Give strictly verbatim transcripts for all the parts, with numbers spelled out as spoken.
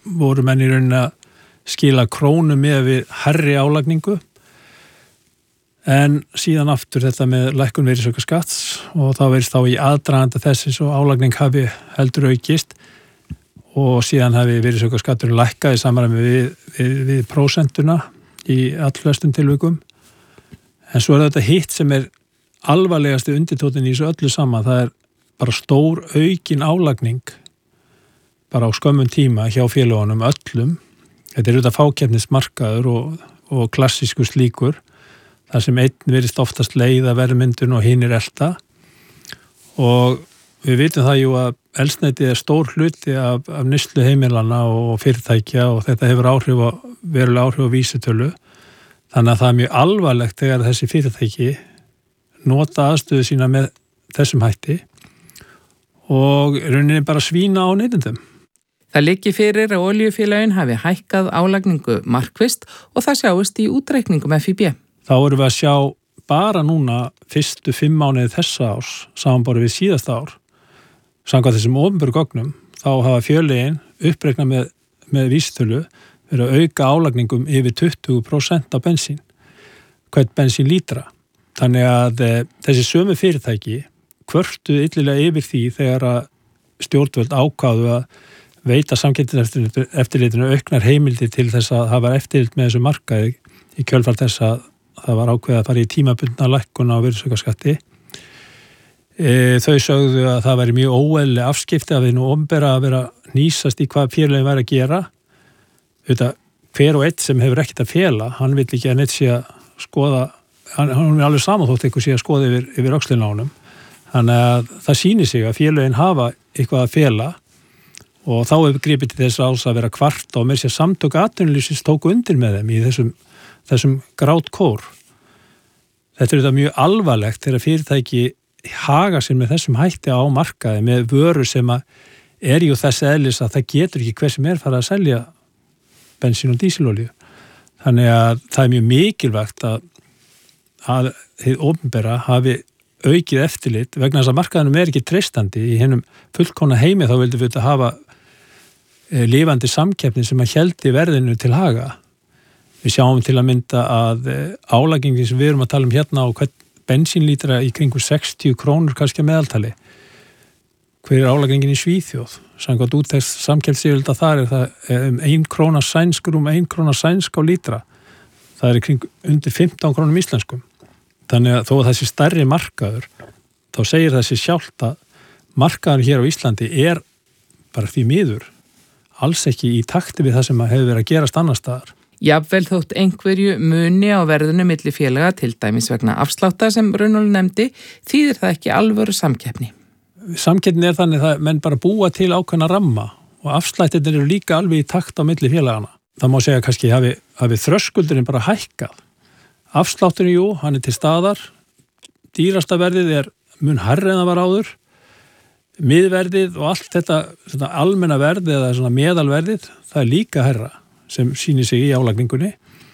voru menn í rauninni að skila krónu með við hærri álagningu en síðan aftur þetta með lækkun virðisaukaskatts og þá verðist þá í aðdraganda þess eins og álagning hafi heldur aukist og síðan hafi virðisaukaskattur lækkað í samræmi við, við, við prósentuna í allflestum tilvikum. En svo er þetta hitt sem er alvarlegasti undirtótin í þessu öllu saman, það er bara stór aukin álagning bara á skömmum tíma hjá félagunum öllum. Þetta er auðvitað fákeppnismarkaður og, og klassísku slíkur, þar sem einn virðist oftast leiða verðmyndun og hinir elta. Og við vitum það jú að eldsneyti er stór hluti af, af neyslu heimilana og fyrirtækja og þetta hefur áhrif á, verulega áhrif á vísitölu. Þannig að það er mjög alvarlegt þegar þessi fyrirtæki nota aðstöðu sína með þessum hætti og rauninni bara svína á neytendum. Það liggi fyrir að olíufélögin hafi hækkað álagningu markvisst og það sjáist í útreikningum F í B. Þá erum við að sjá bara núna fyrstu fimm mánuði þessa árs samanborið við síðasta ár. Samkvæmt þessum opinberu gögnum þá hafa félögin uppreiknað með, með vísitölu verið að auka álagningum yfir tuttugu prósent á bensín, hvern bensín lítra. Þannig að e, þessi sömu fyrirtæki kvörtuðu illilega yfir því þegar að stjórnvöld ákváðu að veita samkeppniseftirlitinu auknar heimildir til þess að hafa eftirlit með þessu markaði í kjölfar þess að það var ákveðið að fara í tímabundna lækkun á virðisaukaskatti. E, þau sögðu að það væri mjög óeðlileg afskipti að við nú opinbera að vera nýsast í hvað félögin væri að gera. Þetta, hver og einn sem hefur ekkert að fela, hann vill ekki að neitt sé að skoða, hann, hann er alveg saman þótt eitthvað sé að skoða yfir, yfir öxlinánum. Þannig að það sýnir sig að félögin hafa eitthvað að fela og þá hefur gripið til þess alls að vera kvart og með sér samtök atvinnulífsins tóku undir með þeim í þessum, þessum grátkór. Þetta er þetta mjög alvarlegt þegar fyrirtæki haga sér með þessum hætti á markaði með vöru sem að er jú þess eðlis að það getur ekki hver sem er farið að selja bensín og dísilolíu. Þannig að það er mjög mikilvægt að, að þið opinbera hafi aukið eftirlit vegna þess að markaðinum er ekki treystandi í hennum fullkomna heimi þá vildum við þetta hafa e, lifandi samkeppni sem að héldi verðinu til haga. Við sjáum til að mynda að e, álagingin sem við erum að tala um hérna á hvern bensínlítra í kringu sextíu krónur kannski að meðaltali. Hver er álagingin í Svíþjóð? Samkvæmt úttekt samkeppnisyfirvalda þar er það um ein króna sænsk um ein króna sænsk á lítra. Það er kring undir fimmtán krónum íslenskum. Þannig að þó að þessi stærri markaður, þá segir þessi sjálft að markaður hér á Íslandi er bara því miður alls ekki í takti við það sem hefur verið að gerast annar staðar. Jafnvel þótt einhverju muni á verðinu milli félaga til dæmis vegna afslátta sem Runólfur nefndi, þýðir það ekki alvöru samkeppni. Samkeppni er þannig að menn bara búa til ákveðna ramma og afslættirnir eru líka alveg í takt á milli félagana. Það má segja kannski hafi, hafi þröskuldurinn bara hækkað. Afslátturinn, jú, hann er til staðar, dýrasta verðið er mun hærri en það var áður, miðverðið og allt þetta, þetta almenna verðið eða svona meðalverðið, það er líka hærra sem sýnir sig í álagningunni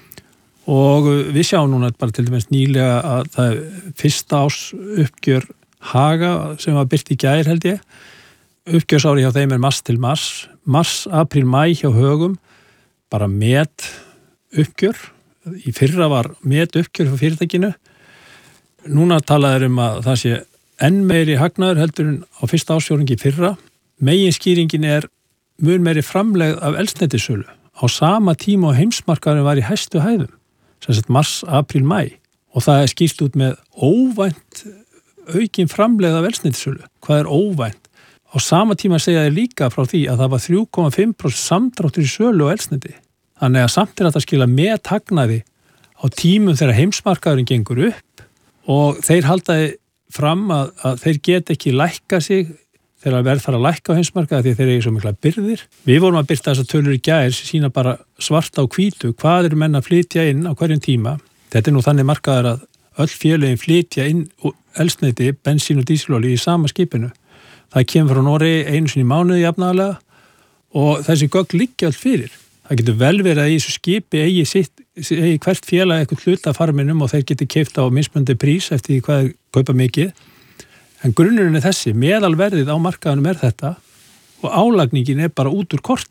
og við sjáum núna bara til dæmis nýlega að það er fyrsta ás uppgjör Haga sem var birt í gær held ég, uppgjörsári hjá þeim er mars til mars, mars, apríl, mæ hjá Högum, bara met uppgjör. Í fyrra var met uppgjör fyrir fyrirtækinu. Núna talaður um að það sé enn meiri hagnaður heldur en á fyrsta ársfjórðungi í fyrra. Meginskýringin er mun meiri framlegð af eldsneytisölu á sama tíma og heimsmarkaðurinn var í hæstu hæðum, sem sagt mars, apríl, mæ. Og það er skýrt út með óvænt aukin framlegð af eldsneytisölu. Hvað er óvænt? Á sama tíma segja þeir líka frá því að það var þrjú komma fimm prósent samdráttur í sölu og eldsneyti. Þannig að samt er þetta að skila með hagnaði á tímum þegar heimsmarkaðurinn gengur upp og þeir haldaði fram að, að þeir get ekki lækka sig þegar verð fara að lækka á heimsmarkaði því þeir eru svo mikla byrðir. Við vorum að byrta þessar tölur í gær sem sína bara svarta á hvítu hvað eru menn að flytja inn á hverjum tíma. Þetta er nú þannig markaður að öll félögin flytja inn eldsneyti, bensín og dísilolíu í sama skipinu. Það kemur frá Noregi einu sinni í mánuði jafnaðarlega og þessi gögn liggja öll fyrir. Það getur vel verið að í þessu skipi eigi, sitt, eigi hvert félag eitthvað hluta farminum og þeir geti keypt á mismunandi prís eftir hvað þeir kaupa mikið. En grunnurinn er þessi, meðalverðið á markaðunum er þetta og álagningin er bara út úr korti.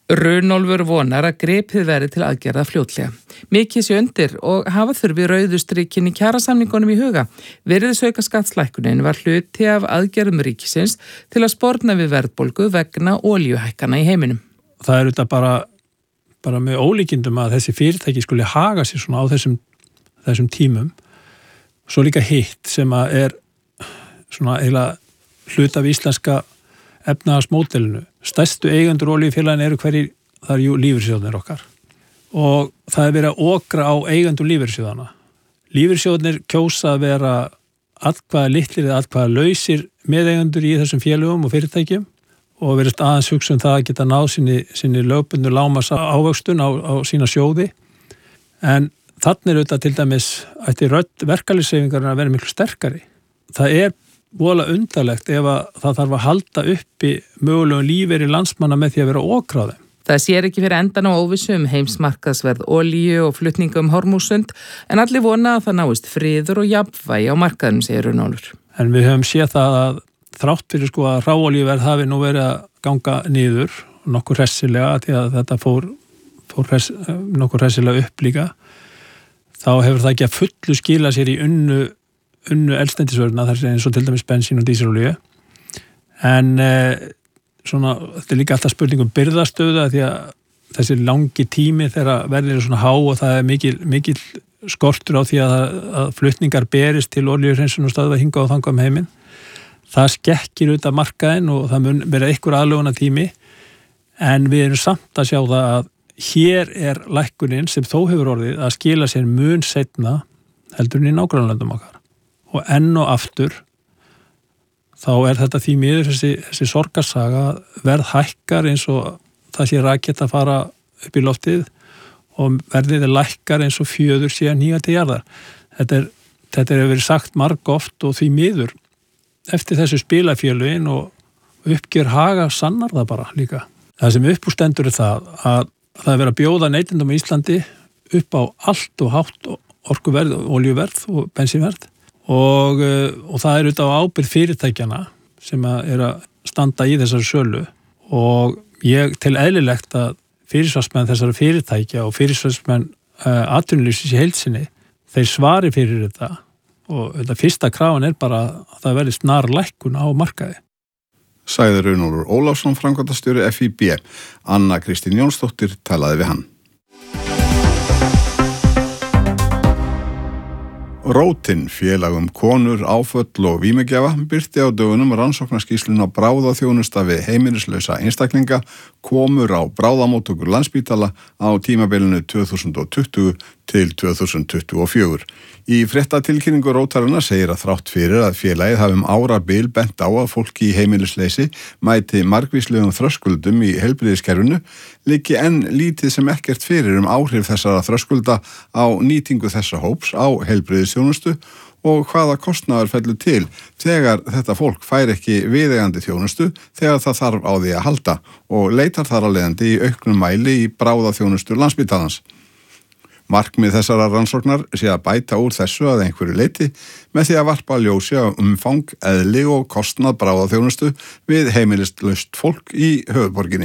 Runólfur vonar að gripið verði til aðgerða fljótlega. Mikið sé undir og hafa þurfi rauðustrykkin í kjarasamningunum í huga. Virðisauka skattslækkunin var hluti af aðgerðum ríkisins til að sporna við verðbólgu vegna olíuhækkana í heiminum. Það er auðvitað bara, bara með ólíkindum að þessi fyrirtæki skuli haga sér svona á þessum, þessum tímum. Svo líka hitt sem að er svona eiginlega hlut af íslenska efnahagsmódelinu. Stærstu eigendur olíufélagin eru hverjir, það er jú lífeyrissjóðnir okkar. Og það er verið að okra á eigendur lífeyrissjóðana. Lífeyrissjóðnir kjósa að vera atkvæða litlir eða atkvæða lausir meðeigendur í þessum félögum og fyrirtækjum og verið aðeins hugsa um það að geta náð sinni, sinni lögbundu lágmarks ávöxtun á, á sína sjóði. En þannig er auðvitað til dæmis ætti rödd verkalýðshreyfingarinnar að vera miklu sterkari. Það er voðalega undarlegt ef að það þarf að halda uppi mögulegum lífeyri landsmanna með því að vera okraði. Það sér ekki fyrir endan á óvissu um heimsmarkaðsverð olíu og flutninga um Hormúsund en allir vona að það náist friður og jafnvægi á markaðnum, segir Runólfur. En við höfum séð það að þrátt fyrir sko að hráolíuverð hafi nú verið að ganga niður nokkur hressilega því að þetta fór, fór hress, nokkur hressilega upp líka. Þá hefur það ekki að fullu skila sér í unnu unnu eldsneytisvöruna, þar er eins og til dæmis bensín og dísilolíu. En eh, svona, þetta er líka alltaf spurning um birgðastöðu því að þessi langi tími þegar verðir er svona há og það er mikil, mikil skortur á því að, að flutningar berist til olíuhreinsun og stöðva hinga og þanga um heiminn. Það skekkir út af markaðinn og það mun vera einhver aðlögunar tími en við erum samt að sjá það að hér er lækkunin sem þó hefur orðið að skila sér mun seinna heldur en í nágrannalöndum okkar. Og enn og aftur þá er þetta því miður þessi, þessi sorgarsaga verð hækkar eins og það sé rakett að fara upp í loftið og verðið er lækkar eins og fjöður sé að hníga til jarðar. Þetta er, þetta er verið sagt margoft og því miður eftir þessu spilafélögin og uppgjör haga sannar það bara líka. Það sem uppústendur er það að það er verið að bjóða neytendum í Íslandi upp á allt og hátt orkuverð, olíuverð og bensínverð. Og, og það er auðvitað á ábyrgð fyrirtækjana sem að er að standa í þessari sölu og ég tel eðlilegt að fyrirsvarsmenn þessari fyrirtækja og fyrirsvarsmenn uh, atvinnulífsins í heilsinni þeir svari fyrir þetta og þetta fyrsta krafan er bara að það verði snar lækkun á markaði. Sagði Runólfur Ólafsson, framkvæmdastjóri F I B. Anna Kristín Jónsdóttir talaði við hann. Rótin, félag um konur, áföll og vímugjafa birti á dögunum rannsóknarskýrslun á bráðaþjónusta við heimilislausa einstaklinga komur á bráðamóttöku Landspítala á tímabilinu tvö þúsund tuttugu til tvö þúsund tuttugu og fjögur. Í fréttatilkynningu Rótarinnar segir að þrátt fyrir að félagið hafi um árabil bent á að fólki í heimilisleysi mæti margvíslegum þröskuldum í heilbrigðiskerfinu liggi enn lítið sem ekkert fyrir um áhrif þessara þröskulda á nýtingu þessa hóps á heilbrigðisþjónustu og hvaða kostnaður fellur til þegar þetta fólk fær ekki viðeigandi þjónustu þegar það þarf á því að halda og leitar þar að leiðandi í auknum mæli í bráðaþjónustu Landspítalans. Markmið þessara rannsóknar sé að bæta úr þessu að einhverju leyti með því að varpa ljósi á umfang, eðli og kostnað bráðaþjónustu við heimilislaust fólk í höfuðborginni.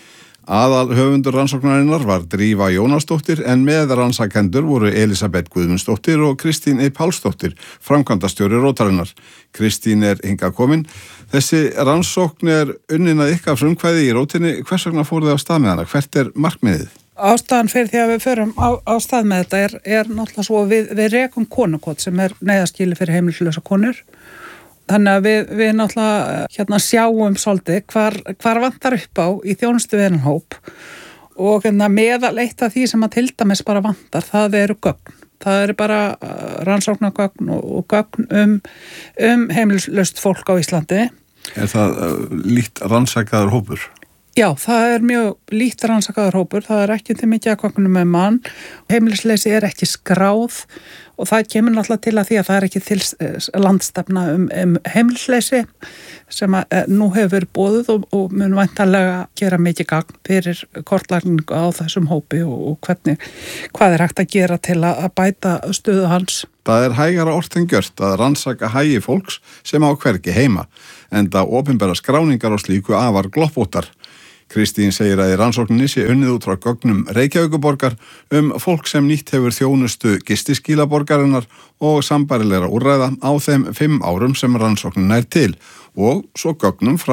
Aðal höfundur rannsóknarinnar var Drífa Jónasdóttir en með rannsakendur voru Elisabeth Guðmundsdóttir og Kristín E. Pálsdóttir, framkvæmdastjóri Rótarinnar. Kristín er hingað komin. Þessi rannsókn er unnin að ykkar frumkvæði í Rótinni. Hvers vegna fóruð þið á stað með hana? Hvert er markmiðið? Ástæðan fyrir því að við förum á, á stað með þetta er, er náttúrulega svo við, við rekum konukot sem er neyðaskýli fyrir heimilislausa konur. Þannig að við, við náttúrulega hérna, sjáum svolítið hvar, hvar vantar upp á í þjónustu við hennan hóp og hérna, meðal eitt af því sem að til dæmis bara vantar, það eru gögn. Það eru bara rannsóknargögn og, og gögn um, um heimilislaust fólk á Íslandi. Er það uh, lítt rannsakaður hópur? Já, það er mjög lítt rannsakaður hópur, það er ekki til mikið að gögnum með mann. Heimilisleysi er ekki skráð og það kemur náttúrulega til að því að það er ekki til landstefna um, um heimilisleysi sem að, nú hefur boðuð og, og mun væntanlega gera mikið gagn fyrir kortlagningu á þessum hópi og, og hvernig, hvað er hægt að gera til að, að bæta stöðu hans. Það er hægara orð en gjört að rannsaka hagi fólks sem á hvergi heima, enda opinbera skráningar og slíku afar gloppóttar. Kristín segir að í rannsókninni sé unnið út frá gögnum Reykjavíkurborgar um fólk sem nýtt hefur þjónustu gistiskílaborgarinnar og sambærilegra úrræða á þeim fimm árum sem rannsóknin nær til og svo gögnum frá